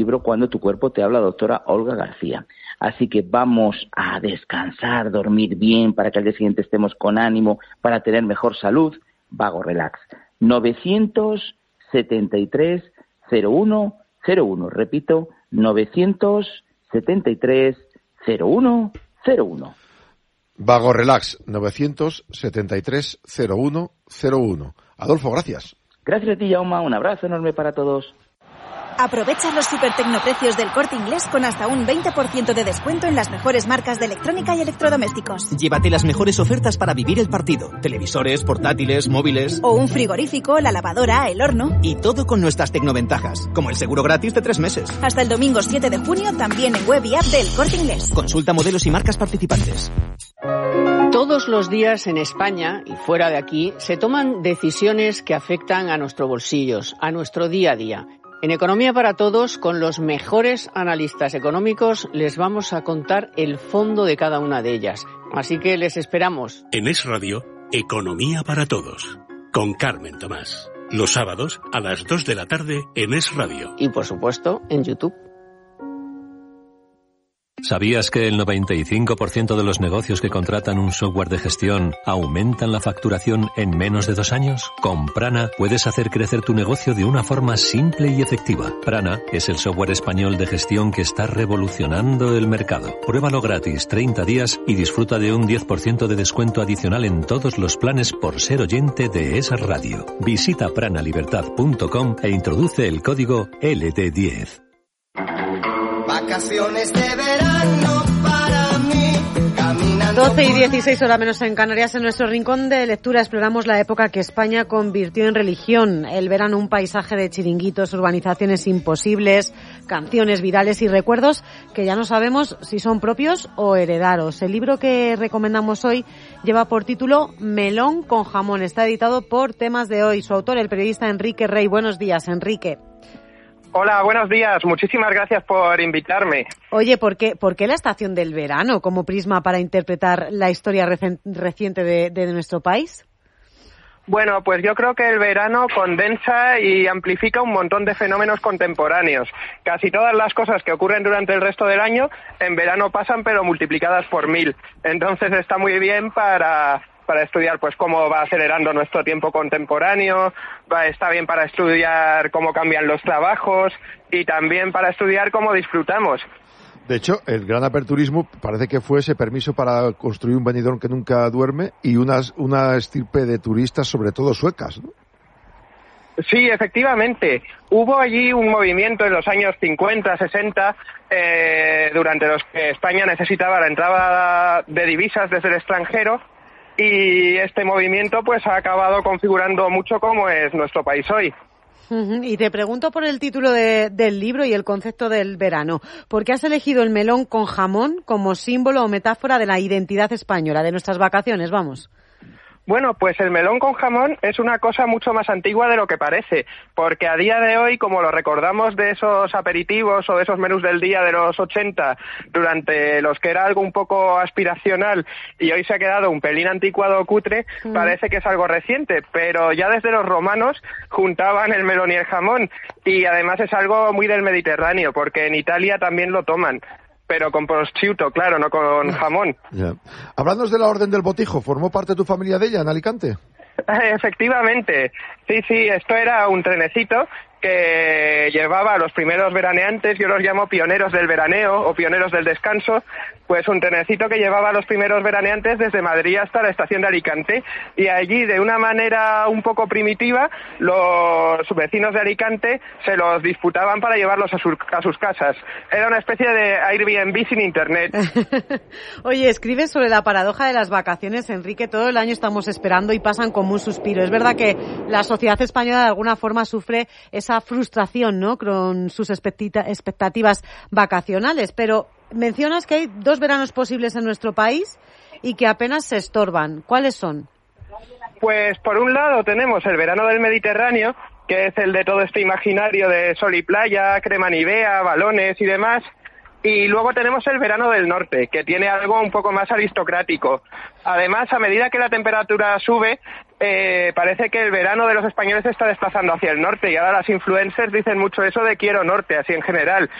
libro Cuando tu cuerpo te habla, doctora Olga García. Así que vamos a descansar, dormir bien, para que al día siguiente estemos con ánimo, para tener mejor salud. Vago Relax. 973-0101. Repito, 973-0101. Vago Relax, 973-0101. Adolfo, gracias. Gracias a ti, Jaume. Un abrazo enorme para todos. Aprovecha los supertecnoprecios del Corte Inglés con hasta un 20% de descuento en las mejores marcas de electrónica y electrodomésticos. Llévate las mejores ofertas para vivir el partido. Televisores, portátiles, móviles... O un frigorífico, la lavadora, el horno... Y todo con nuestras tecnoventajas, como el seguro gratis de 3 meses. Hasta el domingo 7 de junio, también en web y app del Corte Inglés. Consulta modelos y marcas participantes. Todos los días en España y fuera de aquí se toman decisiones que afectan a nuestros bolsillos, a nuestro día a día. En Economía para Todos, con los mejores analistas económicos, les vamos a contar el fondo de cada una de ellas. Así que les esperamos. En Es Radio, Economía para Todos, con Carmen Tomás. Los sábados a las 2 de la tarde en Es Radio. Y por supuesto, en YouTube. ¿Sabías que el 95% de los negocios que contratan un software de gestión aumentan la facturación en menos de 2 años? Con Prana puedes hacer crecer tu negocio de una forma simple y efectiva. Prana es el software español de gestión que está revolucionando el mercado. Pruébalo gratis 30 días y disfruta de un 10% de descuento adicional en todos los planes por ser oyente de esa radio. Visita pranalibertad.com e introduce el código LD10. Vacaciones de verano para mí, caminando... 12 y 16 horas menos en Canarias. En nuestro rincón de lectura exploramos la época que España convirtió en religión. El verano, un paisaje de chiringuitos, urbanizaciones imposibles, canciones virales y recuerdos que ya no sabemos si son propios o heredados. El libro que recomendamos hoy lleva por título Melón con jamón. Está editado por Temas de Hoy. Su autor, el periodista Enrique Rey. Buenos días, Enrique. Hola, buenos días. Muchísimas gracias por invitarme. Oye, ¿por qué la estación del verano como prisma para interpretar la historia reciente de nuestro país? Bueno, pues yo creo que el verano condensa y amplifica un montón de fenómenos contemporáneos. Casi todas las cosas que ocurren durante el resto del año en verano pasan, pero multiplicadas por 1000. Entonces está muy bien para estudiar pues cómo va acelerando nuestro tiempo contemporáneo, está bien para estudiar cómo cambian los trabajos y también para estudiar cómo disfrutamos. De hecho, el gran aperturismo parece que fue ese permiso para construir un Benidorm que nunca duerme y una estirpe de turistas, sobre todo suecas, ¿no? Sí, efectivamente. Hubo allí un movimiento en los años 50, 60, durante los que España necesitaba la entrada de divisas desde el extranjero. Y este movimiento pues ha acabado configurando mucho cómo es nuestro país hoy. Y te pregunto por el título del libro y el concepto del verano. ¿Por qué has elegido el melón con jamón como símbolo o metáfora de la identidad española, de nuestras vacaciones, vamos? Bueno, pues el melón con jamón es una cosa mucho más antigua de lo que parece, porque a día de hoy, como lo recordamos de esos aperitivos o de esos menús del día de los 80, durante los que era algo un poco aspiracional y hoy se ha quedado un pelín anticuado o cutre, parece que es algo reciente, pero ya desde los romanos juntaban el melón y el jamón, y además es algo muy del Mediterráneo, porque en Italia también lo toman. Pero con prosciutto, claro, no con jamón. Ya. Hablándonos de la Orden del Botijo, ¿formó parte tu familia de ella en Alicante? Efectivamente, sí, esto era un trenecito que llevaba a los primeros veraneantes, yo los llamo pioneros del veraneo o pioneros del descanso, pues un trenecito que llevaba a los primeros veraneantes desde Madrid hasta la estación de Alicante, y allí de una manera un poco primitiva los vecinos de Alicante se los disputaban para llevarlos a sus casas. Era una especie de Airbnb sin internet. Oye, escribes sobre la paradoja de las vacaciones, Enrique. Todo el año estamos esperando y pasan como un suspiro. Es verdad que la sociedad española de alguna forma sufre esa frustración, ¿no?, con sus expectativas vacacionales, pero mencionas que hay 2 veranos posibles en nuestro país y que apenas se estorban. ¿Cuáles son? Pues por un lado tenemos el verano del Mediterráneo, que es el de todo este imaginario de sol y playa, crema Nivea, balones y demás, Y luego tenemos el verano del norte, que tiene algo un poco más aristocrático. Además, a medida que la temperatura sube, parece que el verano de los españoles se está desplazando hacia el norte, y ahora las influencers dicen mucho eso de quiero norte, así en general.